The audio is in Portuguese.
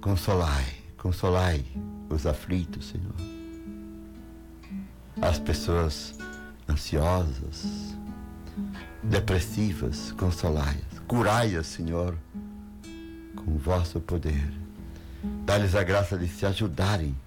consolai os aflitos, Senhor. As pessoas ansiosas, depressivas, consolai-as. Curai-as, Senhor, com o vosso poder. Dá-lhes a graça de se ajudarem